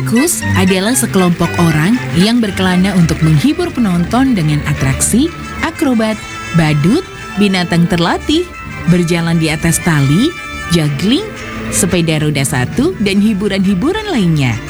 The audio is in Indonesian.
Sirkus adalah sekelompok orang yang berkelana untuk menghibur penonton dengan atraksi, akrobat, badut, binatang terlatih, berjalan di atas tali, juggling, sepeda roda 1, dan hiburan-hiburan lainnya.